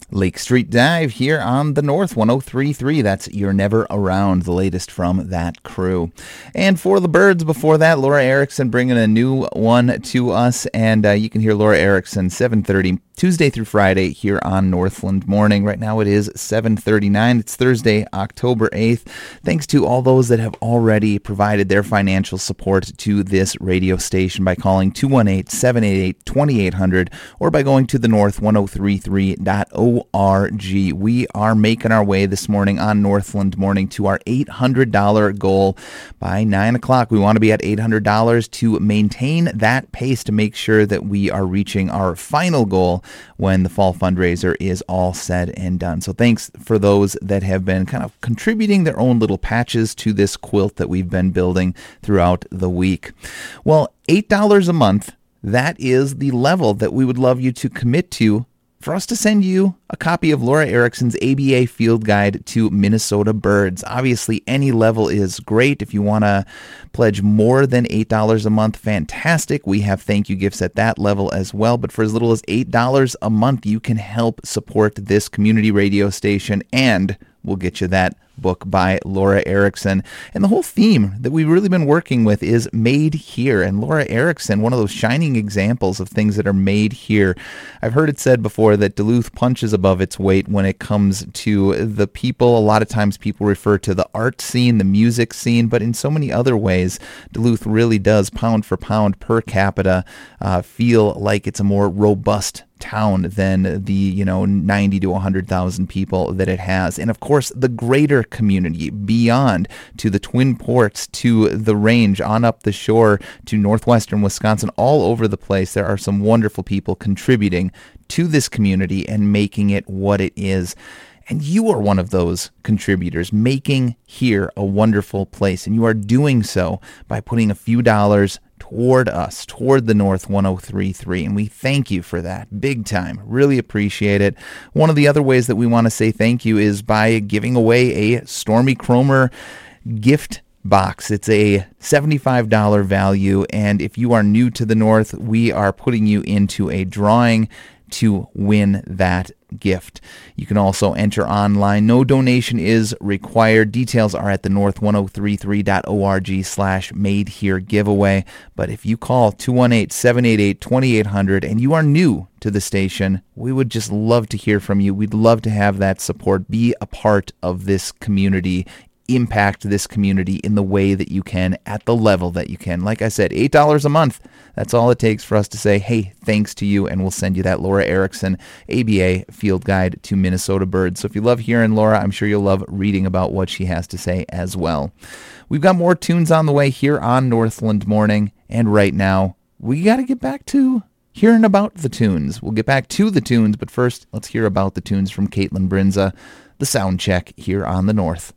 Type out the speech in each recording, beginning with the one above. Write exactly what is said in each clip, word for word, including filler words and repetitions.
Lake Street Dive here on the North one oh three point three. That's You're Never Around, the latest from that crew. And for the birds before that, Laura Erickson bringing a new one to us. And uh, you can hear Laura Erickson seven thirty Tuesday through Friday here on Northland Morning. Right now it is seven thirty-nine. It's Thursday, October eighth. Thanks to all those that have already provided their financial support to this radio station by calling two one eight, seven eight eight, two eight zero zero or by going to the north ten thirty-three dot org. We are making our way this morning on Northland Morning to our eight hundred dollars goal by nine o'clock. We want to be at eight hundred dollars to maintain that pace to make sure that we are reaching our final goal when the fall fundraiser is all said and done. So thanks for those that have been kind of contributing their own little patches to this quilt that we've been building throughout the week. Well, eight dollars a month, that is the level that we would love you to commit to for us to send you a copy of Laura Erickson's A B A Field Guide to Minnesota Birds. Obviously, any level is great. If you want to pledge more than eight dollars a month, fantastic. We have thank you gifts at that level as well. But for as little as eight dollars a month, you can help support this community radio station, and we'll get you that book by Laura Erickson. And the whole theme that we've really been working with is made here. And Laura Erickson, one of those shining examples of things that are made here. I've heard it said before that Duluth punches above its weight when it comes to the people. A lot of times people refer to the art scene, the music scene, but in so many other ways, Duluth really does, pound for pound per capita, uh, feel like it's a more robust town than the, you know, ninety to one hundred thousand people that it has. And of course, the greater community beyond, to the Twin Ports, to the range, on up the shore, to northwestern Wisconsin, all over the place. There are some wonderful people contributing to this community and making it what it is. And you are one of those contributors, making here a wonderful place. And you are doing so by putting a few dollars toward us, toward the North ten thirty-three, and we thank you for that big time. Really appreciate it. One of the other ways that we want to say thank you is by giving away a Stormy Kromer gift box. It's a seventy-five dollars value, and if you are new to the North, we are putting you into a drawing to win that gift. You can also enter online. No donation is required. Details are at the north ten thirty-three dot org slash made here giveaway. But if you call two one eight, seven eight eight, two eight zero zero and you are new to the station, we would just love to hear from you. We'd love to have that support. Be a part of this community. Impact this community in the way that you can, at the level that you can. Like I said, eight dollars a month. That's all it takes for us to say, hey, thanks to you, and we'll send you that Laura Erickson A B A Field Guide to Minnesota Birds. So if you love hearing Laura, I'm sure you'll love reading about what she has to say as well. We've got more tunes on the way here on Northland Morning, and right now, we got to get back to hearing about the tunes. We'll get back to the tunes, but first, let's hear about the tunes from Caitlin Brinza, the sound check here on the North.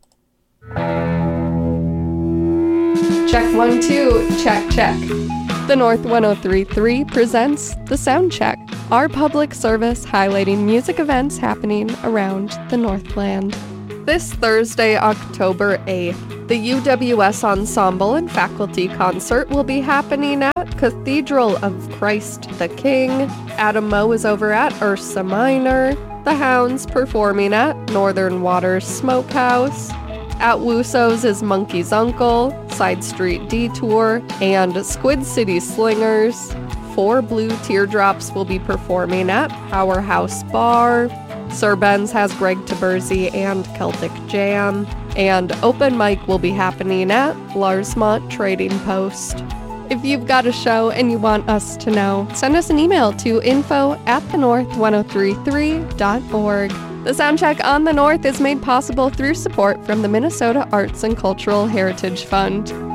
Check one, two, check, check. The North ten thirty-three presents The Sound Check, our public service highlighting music events happening around the Northland. This Thursday, October eighth, the U W S Ensemble and Faculty Concert will be happening at Cathedral of Christ the King. Adam Moe is over at Ursa Minor. The Hounds performing at Northern Waters Smokehouse. At Wusso's is Monkey's Uncle, Side Street Detour, and Squid City Slingers. Four Blue Teardrops will be performing at Powerhouse Bar. Sir Ben's has Greg Taberzi and Celtic Jam. And open mic will be happening at Larsmont Trading Post. If you've got a show and you want us to know, send us an email to info at the north ten thirty-three dot org. The Soundcheck on the North is made possible through support from the Minnesota Arts and Cultural Heritage Fund.